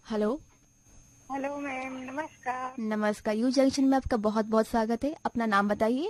Hello. Hello ma'am, नमस्कार। नमस्कार। You junction में आपका बहुत बहुत स्वागत है। अपना नाम बताइए।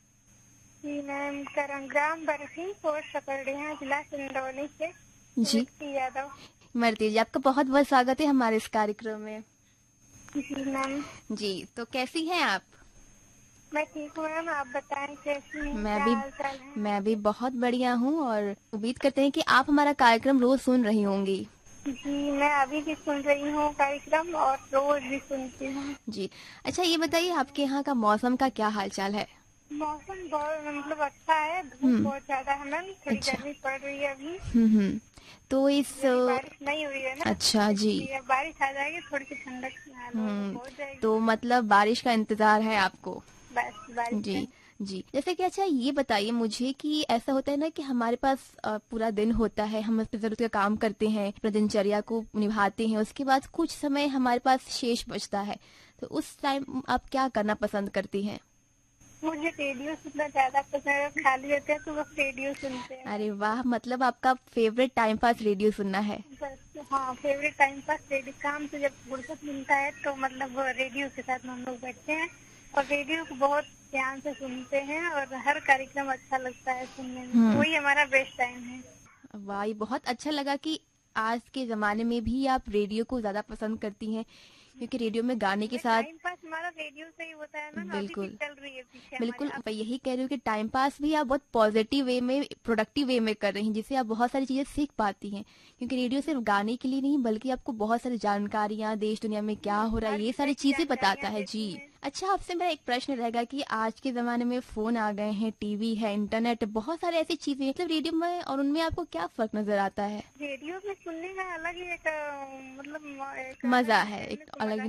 जी मैम, ग्राम बरसी, पोस्ट सकरडिया, जिला सिंदौली से जी मिट्टी यादव। मरती जी, आपका बहुत बहुत स्वागत है हमारे इस कार्यक्रम में। जी मैम। जी, तो कैसी हैं आप? मैं ठीक हूँ मैम, आप बताएं कैसी हैं, मैं क्या भी हाल चाल है मैं भी आपके? बहुत बढ़िया हूँ और उम्मीद करते हैं कि आप हमारा कार्यक्रम रोज सुन रही होंगी। जी, मैं अभी भी सुन रही हूँ कार्यक्रम और रोज भी सुनती हूँ। जी। अच्छा, ये बताइए आपके यहाँ का मौसम का क्या हाल चाल है? मौसम बहुत मतलब अच्छा है, धूप हम्म। बहुत ज्यादा है मैम, थोड़ी अच्छा। गर्मी पड़ रही है अभी। हम्म। तो इस जी, अभी बारिश नहीं हुई है ना, अच्छा जी। इसलिए अब बारिश आ जाएगी, थोड़ी सी ठंडक हो जाएगी। तो मतलब बारिश का इंतजार है आपको? बस बारिश जी। का। जी, जैसे कि अच्छा ये बताइए मुझे कि ऐसा होता है ना कि हमारे पास पूरा दिन होता है, हम अपनी जरूरत का काम करते हैं, अपनी दिनचर्या को निभाते हैं, उसके बाद कुछ समय हमारे पास शेष बचता है, तो उस टाइम आप क्या करना पसंद करती हैं? मुझे रेडियो सुनना ज्यादा पसंद है, खाली रहते हैं तो बस रेडियो सुनते हैं अरे मैम। वाह, मतलब आपका फेवरेट टाइम पास रेडियो सुनना है। बस हाँ, फेवरेट टाइम पास रेडियो, काम से जब फुर्सत मिलता है तो मतलब रेडियो के साथ हम लोग बैठते हैं और रेडियो को बहुत ध्यान से सुनते हैं और हर कार्यक्रम अच्छा लगता है सुनने में, तो हम्म। वही हमारा बेस्ट टाइम है। वाह, ये बहुत अच्छा लगा कि आज के जमाने में भी आप रेडियो को ज्यादा पसंद करती हैं, क्योंकि रेडियो में गाने के मैं साथ टाइम पास हमारा रेडियो से ही होता है मैम, अभी भी बिल्कुल चल रही है पीछे हमारे बिल्कुल आप। मैं यही कह रही हूँ कि टाइम पास भी आप बहुत पॉजिटिव वे में, प्रोडक्टिव वे में कर रही हैं, जिससे आप बहुत सारी चीजें सीख पाती हैं, क्योंकि रेडियो सिर्फ गाने के लिए नहीं बल्कि आपको बहुत सारी जानकारियां, देश दुनिया में क्या हो रहा है, हर ये विषय सारी की चीजें बताता जानकारियाँ है जी। देती हैं। अच्छा, आपसे मेरा एक प्रश्न रहेगा कि आज के जमाने में फोन आ गए हैं, टीवी है, इंटरनेट, बहुत सारी ऐसी चीजें हैं, मतलब रेडियो में और उनमें आपको क्या फर्क नजर आता है? रेडियो में सुनने का अलग ही एक मतलब एक अलग मजा ही है, कहने एक को अलग मजा